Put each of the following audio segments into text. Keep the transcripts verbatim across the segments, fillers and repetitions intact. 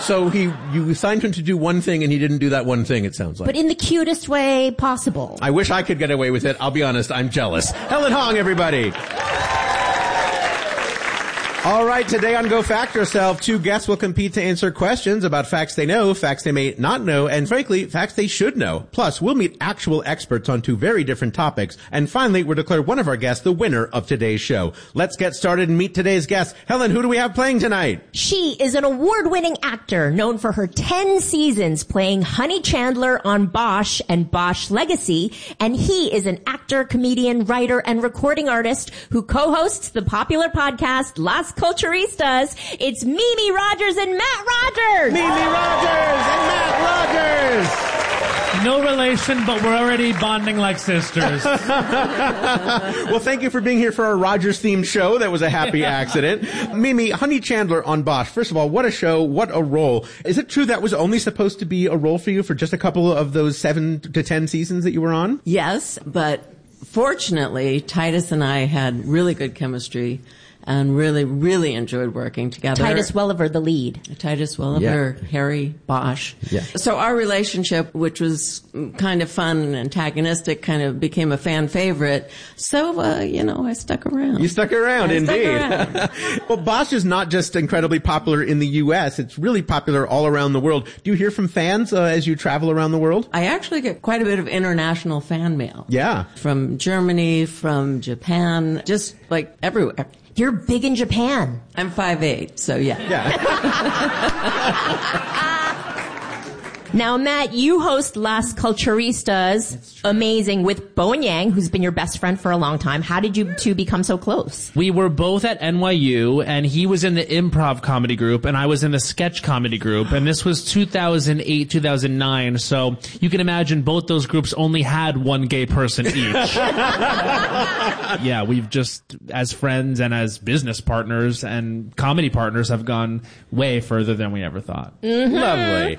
So he, you assigned him to do one thing and he didn't do that one thing, it sounds like. But in the cutest way possible. I wish I could get away with it. I'll be honest, I'm jealous. Helen Hong, everybody. All right, today on Go Fact Yourself, two guests will compete to answer questions about facts they know, facts they may not know, and frankly, facts they should know. Plus, we'll meet actual experts on two very different topics. And finally, we'll declare one of our guests the winner of today's show. Let's get started and meet today's guests. Helen, who do we have playing tonight? She is an award-winning actor known for her ten seasons playing Honey Chandler on Bosch and Bosch Legacy. And he is an actor, comedian, writer, and recording artist who co-hosts the popular podcast Las Culturistas. It's Mimi Rogers and Matt Rogers. Mimi Rogers and Matt Rogers. No relation, but we're already bonding like sisters. Well, thank you for being here for our Rogers-themed show. That was a happy accident. Mimi, Honey Chandler on Bosch. First of all, what a show, what a role. Is it true that was only supposed to be a role for you for just a couple of those seven to ten seasons that you were on? Yes, but fortunately, Titus and I had really good chemistry and really, really enjoyed working together. Titus Welliver, the lead. Titus Welliver, yeah. Harry Bosch. Yeah. So our relationship, which was kind of fun and antagonistic, kind of became a fan favorite. So, uh, you know, I stuck around. You stuck around, I indeed. Stuck around. Well, Bosch is not just incredibly popular in the U S, it's really popular all around the world. Do you hear from fans uh, as you travel around the world? I actually get quite a bit of international fan mail. Yeah. From Germany, from Japan, just like everywhere. You're big in Japan. I'm five eight, so yeah. Yeah. Now, Matt, you host Las Culturistas, amazing, with Bowen Yang, who's been your best friend for a long time. How did you two become so close? We were both at N Y U, and he was in the improv comedy group, and I was in the sketch comedy group, and this was two thousand eight, two thousand nine, so you can imagine both those groups only had one gay person each. Yeah, we've just, as friends and as business partners and comedy partners, have gone way further than we ever thought. Mm-hmm. Lovely.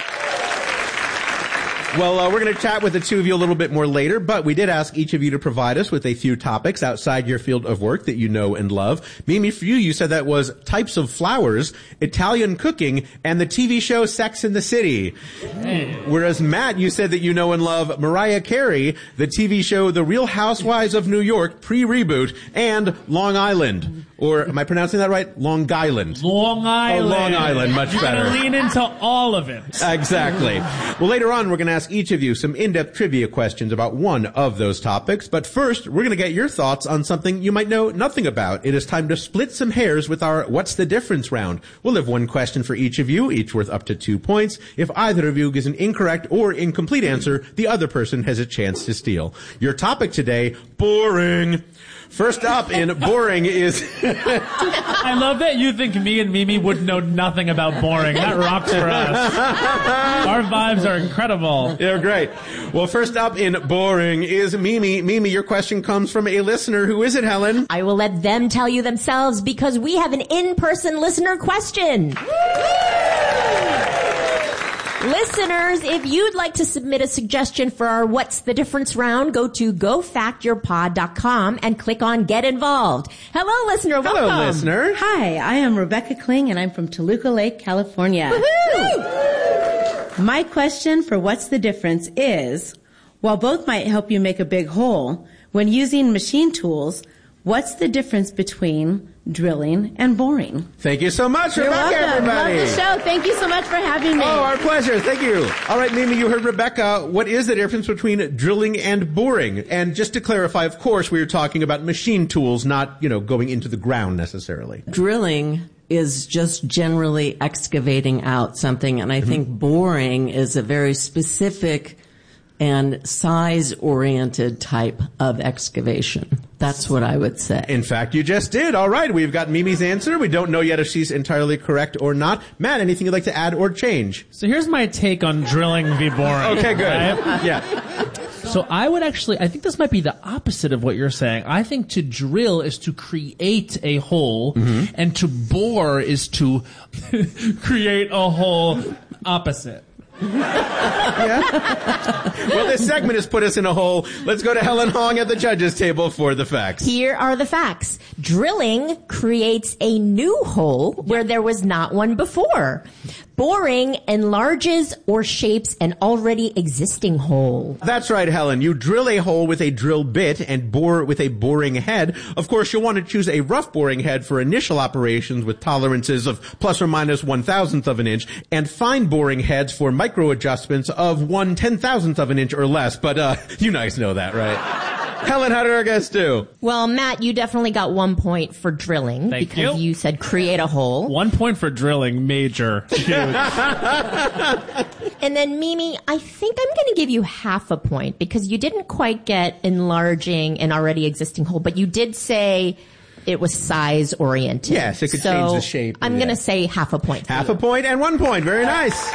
Well, uh, we're going to chat with the two of you a little bit more later, but we did ask each of you to provide us with a few topics outside your field of work that you know and love. Mimi, for you, you said that was types of flowers, Italian cooking, and the T V show Sex and the City. Hey. Whereas Matt, you said that you know and love Mariah Carey, the T V show The Real Housewives of New York, pre-reboot, and Long Island. Or, am I pronouncing that right? Long Island. Long Island. Oh, Long Island, much You're better. You're going to lean into all of it. Exactly. Well, later on, we're going to ask each of you some in-depth trivia questions about one of those topics. But first, we're going to get your thoughts on something you might know nothing about. It is time to split some hairs with our What's the Difference round. We'll have one question for each of you, each worth up to two points. If either of you gives an incorrect or incomplete answer, the other person has a chance to steal. Your topic today, boring. First up in boring is... I love that you think me and Mimi would know nothing about boring. That rocks for us. Our vibes are incredible. They're great. Well, first up in boring is Mimi. Mimi, your question comes from a listener. Who is it, Helen? I will let them tell you themselves because we have an in-person listener question. Listeners, if you'd like to submit a suggestion for our What's the Difference round, go to go fact your pod dot com and click on Get Involved. Hello, listener. Welcome. Hello, listener. Hi, I am Rebecca Kling, and I'm from Toluca Lake, California. Woohoo! My question for What's the Difference is, while both might help you make a big hole, when using machine tools, what's the difference between drilling and boring? Thank you so much, You're Rebecca, welcome. everybody. Love the show. Thank you so much for having me. Oh, our pleasure. Thank you. All right, Mimi, you heard Rebecca. What is the difference between drilling and boring? And just to clarify, of course, we were talking about machine tools, not, you know, going into the ground necessarily. Drilling is just generally excavating out something, and I mm-hmm. think boring is a very specific and size-oriented type of excavation. That's what I would say. In fact, you just did. All right, we've got Mimi's answer. We don't know yet if she's entirely correct or not. Matt, anything you'd like to add or change? So here's my take on drilling v boring. Okay, good. Right? Yeah. So I would actually, I think this might be the opposite of what you're saying. I think to drill is to create a hole, mm-hmm. and to bore is to create a hole opposite. Yeah. Well, this segment has put us in a hole. Let's go to Helen Hong at the judges' table for the facts. Here are the facts. Drilling creates a new hole where there was not one before. Boring enlarges or shapes an already existing hole. That's right, Helen. You drill a hole with a drill bit and bore with a boring head. Of course, you'll want to choose a rough boring head for initial operations with tolerances of plus or minus one thousandth of an inch, and fine boring heads for micro adjustments of one ten thousandth of an inch or less. But, uh, you guys know that, right? Helen, how did our guests do? Well, Matt, you definitely got one point for drilling Thank because you. you said create a hole. One point for drilling, major. Huge. And then Mimi, I think I'm going to give you half a point because you didn't quite get enlarging an already existing hole, but you did say it was size oriented. Yes, it could so change the shape. I'm Yeah. going to say half a point. For Half you. a point and one point. Very nice.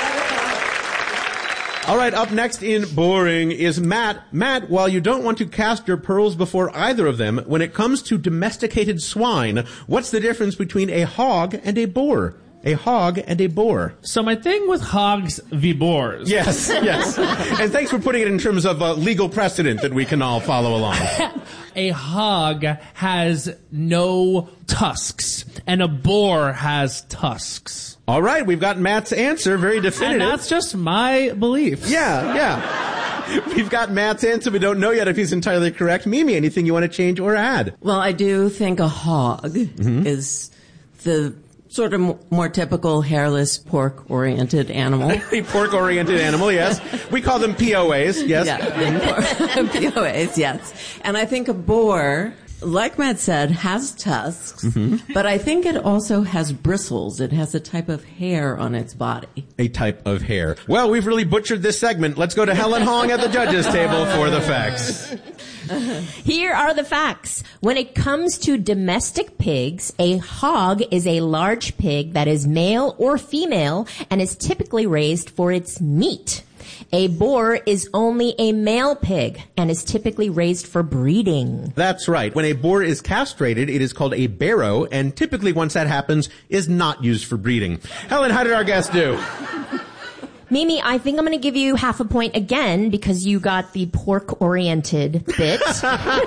All right, up next in boring is Matt. Matt, while you don't want to cast your pearls before either of them, when it comes to domesticated swine, what's the difference between a hog and a boar? A hog and a boar. So my thing with hogs v. boars. Yes, yes. And thanks for putting it in terms of uh, legal precedent that we can all follow along. A hog has no tusks, and a boar has tusks. All right, we've got Matt's answer, very definitive. And that's just my belief. Yeah, yeah. We've got Matt's answer. We don't know yet if he's entirely correct. Mimi, anything you want to change or add? Well, I do think a hog Mm-hmm. is the sort of m- more typical hairless pork-oriented animal. A pork-oriented animal, yes. We call them P O As, yes. Yeah, P O As, yes. And I think a boar, like Matt said, has tusks, Mm-hmm. but I think it also has bristles. It has a type of hair on its body. A type of hair. Well, we've really butchered this segment. Let's go to Helen Hong at the judges' table for the facts. Here are the facts. When it comes to domestic pigs, a hog is a large pig that is male or female and is typically raised for its meat. A boar is only a male pig and is typically raised for breeding. That's right. When a boar is castrated, it is called a barrow, and typically once that happens, is not used for breeding. Helen, how did our guests do? Mimi, I think I'm going to give you half a point again because you got the pork-oriented bit. P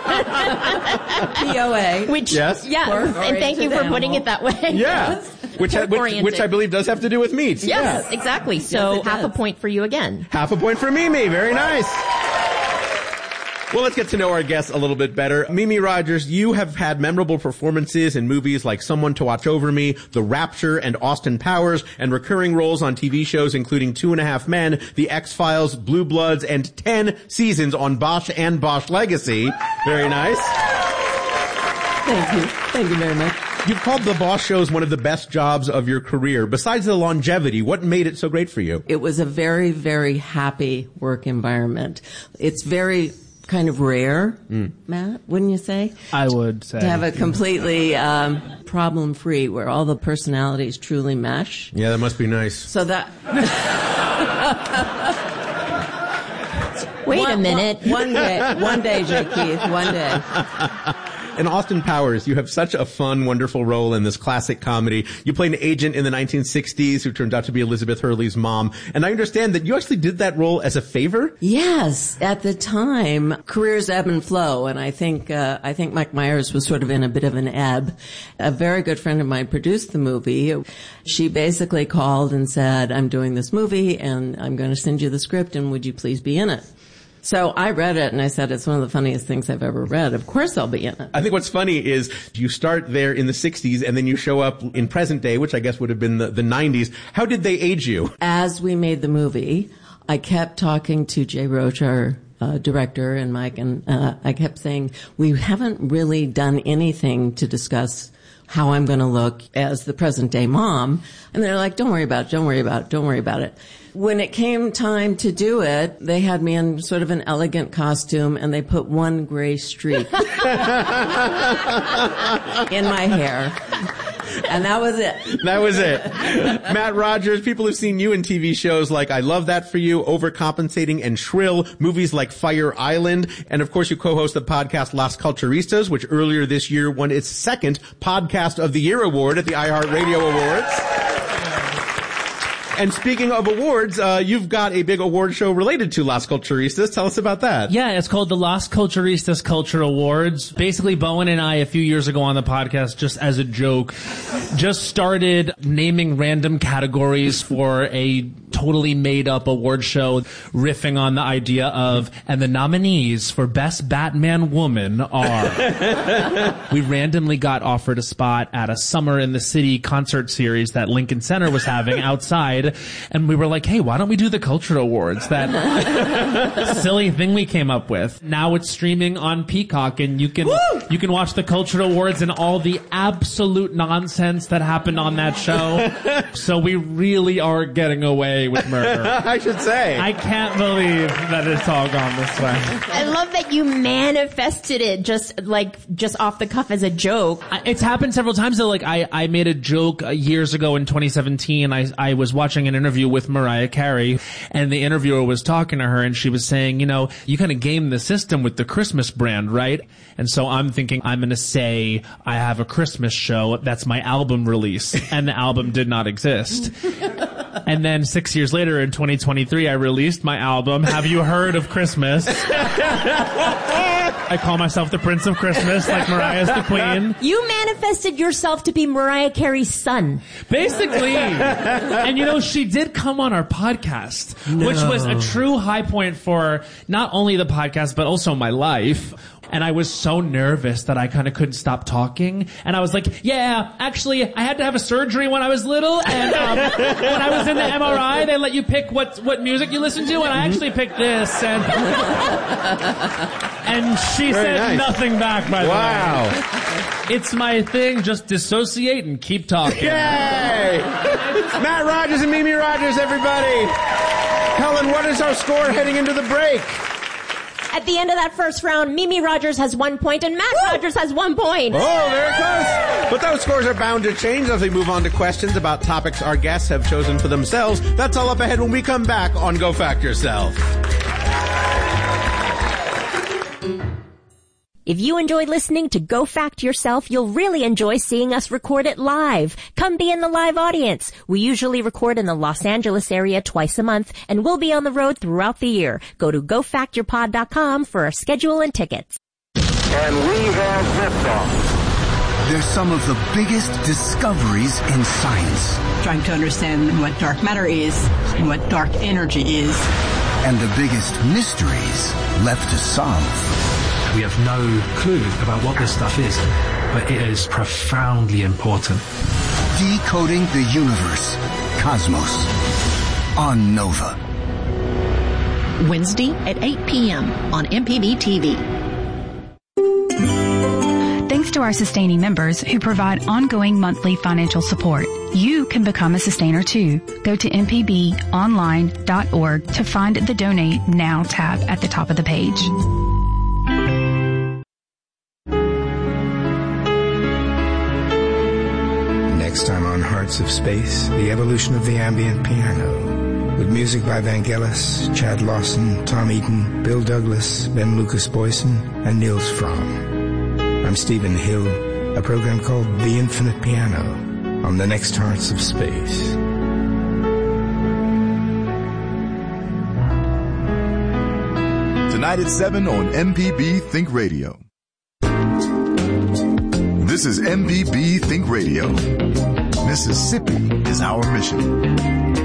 O A. Which, Yes. yeah, and thank you for Pork-oriented putting animal. it that way. Yeah. Which, I, which, Pork-oriented. which I believe does have to do with meat. Yes, Yeah. exactly. So Yes, it half a does. point for you again. Half a point for Mimi. Very nice. Well, let's get to know our guests a little bit better. Mimi Rogers, you have had memorable performances in movies like Someone to Watch Over Me, The Rapture, and Austin Powers, and recurring roles on T V shows including Two and a Half Men, The X-Files, Blue Bloods, and ten seasons on Bosch and Bosch Legacy. Very nice. Thank you. Thank you very much. You've called the Bosch shows one of the best jobs of your career. Besides the longevity, what made it so great for you? It was a very, very happy work environment. It's very kind of rare, Matt, wouldn't you say? I would say. To have a completely um, problem-free where all the personalities truly mesh. Yeah, that must be nice. So that Wait one, a minute. One, one day, one day, J. Keith, one day. In Austin Powers, you have such a fun, wonderful role in this classic comedy. You play an agent in the nineteen sixties who turned out to be Elizabeth Hurley's mom. And I understand that you actually did that role as a favor? Yes, at the time, careers ebb and flow, and I think uh, I think Mike Myers was sort of in a bit of an ebb. A very good friend of mine produced the movie. She basically called and said, "I'm doing this movie, and I'm going to send you the script, and would you please be in it?" So I read it and I said, it's one of the funniest things I've ever read. Of course I'll be in it. I think what's funny is you start there in the sixties and then you show up in present day, which I guess would have been the, the nineties. How did they age you? As we made the movie, I kept talking to Jay Roach, our uh, director, and Mike, and uh, I kept saying, we haven't really done anything to discuss how I'm going to look as the present day mom. And they're like, don't worry about it, don't worry about it, don't worry about it. When it came time to do it, they had me in sort of an elegant costume and they put one gray streak in my hair. And that was it. That was it. Matt Rogers, people have seen you in T V shows like I Love That For You, Overcompensating, and Shrill, movies like Fire Island, and of course you co-host the podcast Las Culturistas, which earlier this year won its second Podcast of the Year award at the iHeartRadio Awards. And speaking of awards, uh, you've got a big award show related to Las Culturistas. Tell us about that. Yeah, it's called the Las Culturistas Culture Awards. Basically, Bowen and I, a few years ago on the podcast, just as a joke, just started naming random categories for a totally made-up award show, riffing on the idea of, and the nominees for Best Batman Woman are... We randomly got offered a spot at a Summer in the City concert series that Lincoln Center was having outside, and we were like, hey, why don't we do the Culture Awards? That silly thing we came up with. Now it's streaming on Peacock, and you can Woo! you can watch the Culture Awards and all the absolute nonsense that happened on that show. So we really are getting away with murder. I should say. I can't believe that it's all gone this way. I love that you manifested it just like just off the cuff as a joke. It's happened several times though. Like I, I made a joke years ago in twenty seventeen. I, I was watching an interview with Mariah Carey, and the interviewer was talking to her, and she was saying, you know, you kind of game the system with the Christmas brand, right? And so I'm thinking I'm going to say I have a Christmas show. That's my album release. And the album did not exist. And then six years later in twenty twenty-three, I released my album, Have You Heard of Christmas? I call myself the Prince of Christmas, like Mariah's the Queen. You manifested yourself to be Mariah Carey's son. Basically. And you know, she did come on our podcast, no. which was a true high point for not only the podcast, but also my life. And I was so nervous that I kind of couldn't stop talking. And I was like, yeah, actually, I had to have a surgery when I was little. And um, when I was in the M R I, they let you pick what what music you listen to. And I actually picked this. And, and she Very said nice. nothing back, by the wow. way. Wow. It's my thing. Just dissociate and keep talking. Yay! Matt Rogers and Mimi Rogers, everybody. Helen, what is our score heading into the break? At the end of that first round, Mimi Rogers has one point and Matt Woo! Rogers has one point. Oh, there it goes. But those scores are bound to change as we move on to questions about topics our guests have chosen for themselves. That's all up ahead when we come back on Go Fact Yourself. If you enjoyed listening to Go Fact Yourself, you'll really enjoy seeing us record it live. Come be in the live audience. We usually record in the Los Angeles area twice a month, and we'll be on the road throughout the year. Go to go fact your pod dot com for our schedule and tickets. And we have liftoff. They're some of the biggest discoveries in science. Trying to understand what dark matter is and what dark energy is. And the biggest mysteries left to solve. We have no clue about what this stuff is, but it is profoundly important. Decoding the universe. Cosmos. On Nova. Wednesday at eight p.m. on M P B T V. Thanks to our sustaining members who provide ongoing monthly financial support. You can become a sustainer too. Go to m p b online dot org to find the Donate Now tab at the top of the page. Next time on Hearts of Space, the evolution of the ambient piano. With music by Vangelis, Chad Lawson, Tom Eaton, Bill Douglas, Ben Lucas Boyson, and Niels Fromm. I'm Stephen Hill, a program called The Infinite Piano on the next Hearts of Space. Tonight at seven on M P B Think Radio. This is M P B Think Radio. Mississippi is our mission.